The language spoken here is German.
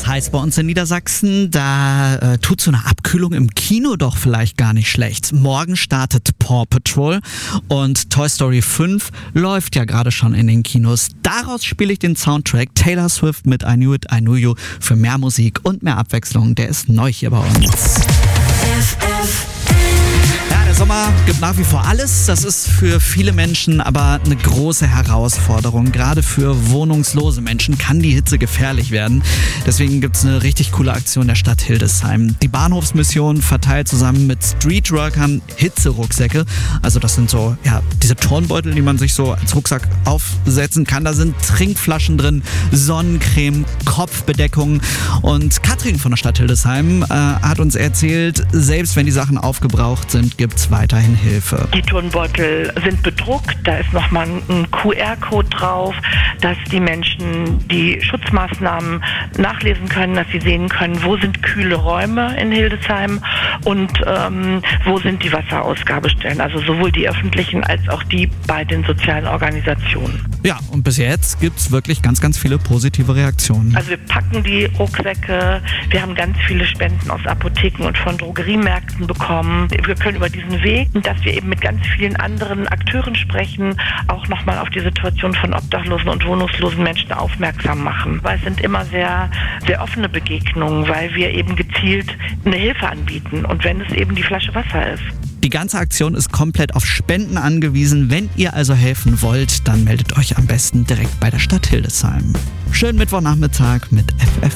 heiß bei uns in Niedersachsen. Da tut so eine Abkühlung im Kino doch vielleicht gar nicht schlecht. Morgen startet Paw Patrol und Toy Story 5 läuft ja gerade schon in den Kinos. Daraus spiele ich den Soundtrack Taylor Swift mit I Knew It, I Knew You für mehr Musik und mehr Abwechslung. Der ist neu hier bei uns. Ja, der Sommer gibt nach wie vor alles. Das ist für viele Menschen aber eine große Herausforderung. Gerade für wohnungslose Menschen kann die Hitze gefährlich werden. Deswegen gibt es eine richtig coole Aktion der Stadt Hildesheim. Die Bahnhofsmission verteilt zusammen mit Streetworkern Hitzerucksäcke. Also das sind so, ja, diese Turnbeutel, die man sich so als Rucksack aufsetzen kann. Da sind Trinkflaschen drin, Sonnencreme, Kopfbedeckung. Und Katrin von der Stadt Hildesheim hat uns erzählt, selbst wenn die Sachen aufgebraucht sind, gibt es weiterhin Hilfe. Die Turnbeutel sind bedruckt, da ist nochmal ein QR-Code drauf, dass die Menschen die Schutzmaßnahmen nachlesen können, dass sie sehen können, wo sind kühle Räume in Hildesheim und wo sind die Wasserausgabestellen. Also sowohl die öffentlichen als auch die bei den sozialen Organisationen. Ja, und bis jetzt gibt es wirklich ganz, ganz viele positive Reaktionen. Also wir packen die Rucksäcke, wir haben ganz viele Spenden aus Apotheken und von Drogeriemärkten bekommen. Wir können über diesen Weg, dass wir eben mit ganz vielen anderen Akteuren sprechen, auch nochmal auf die Situation von obdachlosen und wohnungslosen Menschen aufmerksam machen. Weil es sind immer sehr, sehr offene Begegnungen, weil wir eben gezielt eine Hilfe anbieten und wenn es eben die Flasche Wasser ist. Die ganze Aktion ist komplett auf Spenden angewiesen. Wenn ihr also helfen wollt, dann meldet euch am besten direkt bei der Stadt Hildesheim. Schönen Mittwochnachmittag mit FF.